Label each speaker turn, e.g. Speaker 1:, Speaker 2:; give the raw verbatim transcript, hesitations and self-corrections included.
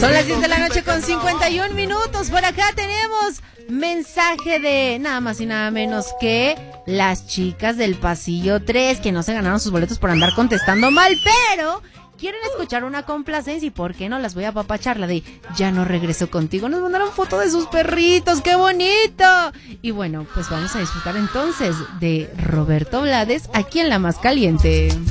Speaker 1: Son las diez de la noche con cincuenta y un minutos. Por acá tenemos mensaje de nada más y nada menos que las chicas del pasillo tres, que no se ganaron sus boletos por andar contestando mal, pero quieren escuchar una complacencia y por qué no las voy a apapachar, la de Ya no regreso contigo. Nos mandaron foto de sus perritos, ¡qué bonito! Y bueno, pues vamos a disfrutar entonces de Roberto Blades aquí en La Más Caliente.